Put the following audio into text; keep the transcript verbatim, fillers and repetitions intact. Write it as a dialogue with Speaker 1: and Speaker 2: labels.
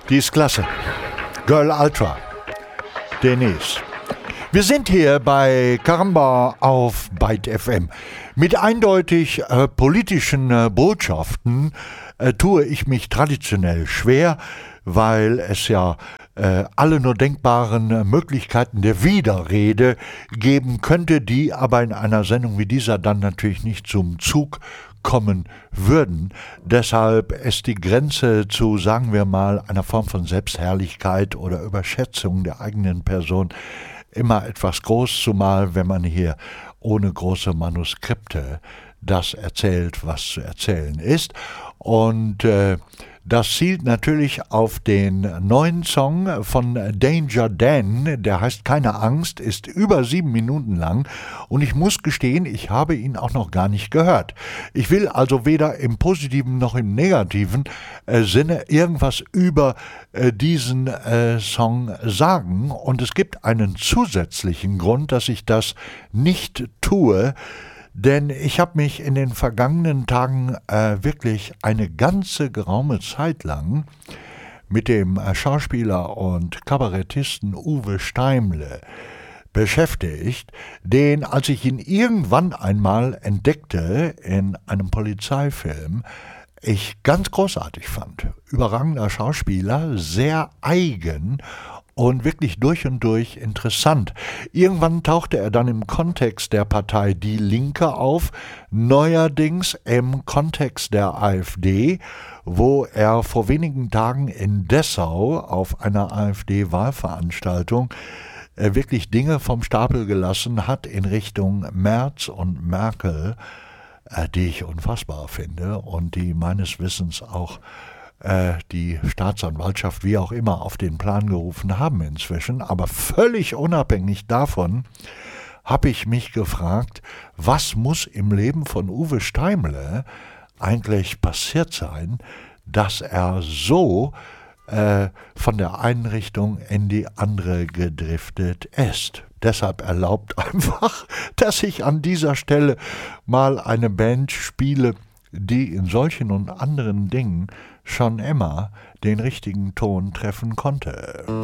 Speaker 1: Die ist klasse. Girl Ultra. Denise. Wir sind hier bei Karamba auf Byte F M. Mit eindeutig äh, politischen äh, Botschaften äh, tue ich mich traditionell schwer, weil es ja äh, alle nur denkbaren äh, Möglichkeiten der Widerrede geben könnte, die aber in einer Sendung wie dieser dann natürlich nicht zum Zug kommen würden. Deshalb ist die Grenze zu, sagen wir mal, einer Form von Selbstherrlichkeit oder Überschätzung der eigenen Person immer etwas groß, zumal wenn man hier ohne große Manuskripte das erzählt, was zu erzählen ist. Und äh, das zielt natürlich auf den neuen Song von Danger Dan, der heißt Keine Angst, ist über sieben Minuten lang und ich muss gestehen, ich habe ihn auch noch gar nicht gehört. Ich will also weder im positiven noch im negativen äh, Sinne irgendwas über äh, diesen äh, Song sagen und es gibt einen zusätzlichen Grund, dass ich das nicht tue. Denn ich habe mich in den vergangenen Tagen äh, wirklich eine ganze geraume Zeit lang mit dem äh, Schauspieler und Kabarettisten Uwe Steimle beschäftigt, den, als ich ihn irgendwann einmal entdeckte in einem Polizeifilm, ich ganz großartig fand. Überragender Schauspieler, sehr eigen und wirklich durch und durch interessant. Irgendwann tauchte er dann im Kontext der Partei Die Linke auf, neuerdings im Kontext der AfD, wo er vor wenigen Tagen in Dessau auf einer AfD-Wahlveranstaltung äh, wirklich Dinge vom Stapel gelassen hat in Richtung Merz und Merkel, äh, die ich unfassbar finde und die meines Wissens auch die Staatsanwaltschaft, wie auch immer, auf den Plan gerufen haben inzwischen. Aber völlig unabhängig davon habe ich mich gefragt, was muss im Leben von Uwe Steimle eigentlich passiert sein, dass er so äh, von der einen Richtung in die andere gedriftet ist. Deshalb erlaubt einfach, dass ich an dieser Stelle mal eine Band spiele, die in solchen und anderen Dingen schon immer den richtigen Ton treffen konnte.